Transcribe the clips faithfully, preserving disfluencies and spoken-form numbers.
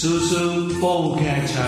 叔叔煲劇場。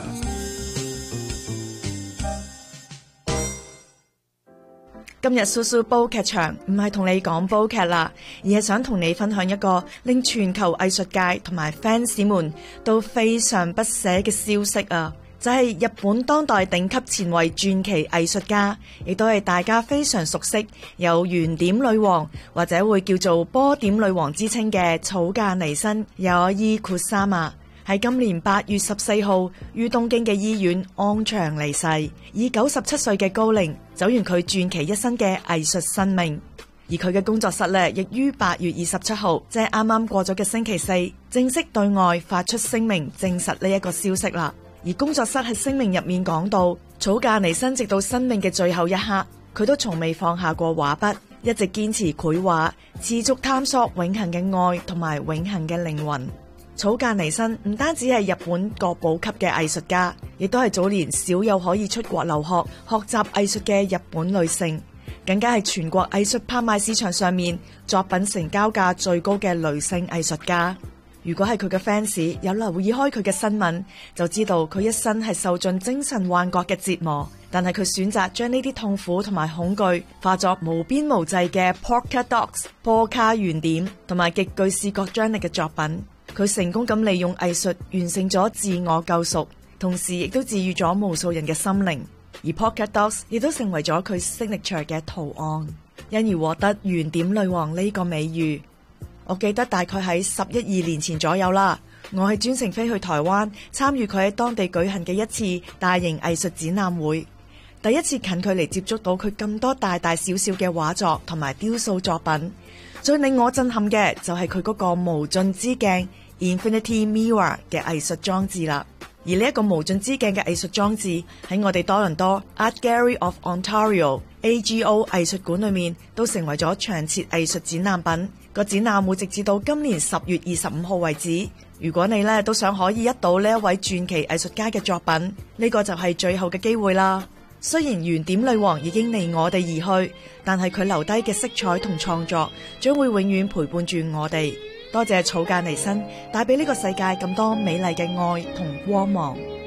今日蘇蘇煲劇場唔係同你講煲劇啦，而係想同你分享一個令全球藝術界同埋 fans 們都非常不捨嘅消息啊！就係日本當代頂級前衛傳奇藝術家，亦都係大家非常熟悉，有圓點女王或者會叫做波點女王之稱嘅草間彌生Yayoi Kusama。喺今年八月十四號於東京嘅醫院安詳離世，以九十七歲嘅高齡走完佢傳奇一生嘅藝術生命。而佢嘅工作室呢，亦於八月二十七號，即係啱啱過咗嘅星期四，正式對外發出聲明證實呢一個消息啦。而工作室喺聲明入面講到，草間彌生直到生命嘅最後一刻，佢都從未放下過畫筆，一直堅持繪畫，持續探索永恆嘅愛同埋永恆嘅靈魂。草間彌生唔單止係日本國寶級嘅藝術家，亦都係早年少有可以出國留學學習藝術嘅日本女性，更加係全國藝術拍賣市場上面作品成交價最高嘅女性藝術家。如果係佢嘅 fans 有留意開佢嘅新聞，就知道佢一生係受盡精神幻覺嘅折磨，但係佢選擇將呢啲痛苦同埋恐懼化作無邊無際嘅 polka dots 波卡圓點同埋極具視覺張力嘅作品。佢成功咁利用藝術完成咗自我救贖，同時亦都治癒咗無數人嘅心靈。而 polka dots 亦都成為咗佢 signature 嘅圖案，因而獲得圓點女王呢個美譽。我記得大概喺十一二年前左右啦，我係專程飛去台灣參與佢喺當地舉行嘅一次大型藝術展覽會，第一次近距離接觸到佢咁多大大小小嘅畫作同埋雕塑作品。最令我震撼嘅就係佢嗰個無盡之鏡 Infinity Mirror 嘅藝術裝置啦。而呢一個無盡之鏡嘅藝術裝置喺我哋多倫多 Art Gallery of Ontario A G O 藝術館裏面都成為咗長設藝術展覽品。個展覽會直至到今年十月二十五號為止。如果你咧都想可以一睹呢一位傳奇藝術家嘅作品，呢個就係最後嘅機會啦。雖然圓點女王已經離我哋而去，但係佢留低嘅色彩同創作將會永遠陪伴住我哋。多謝草間彌生帶俾呢個世界咁多美麗嘅愛同光芒。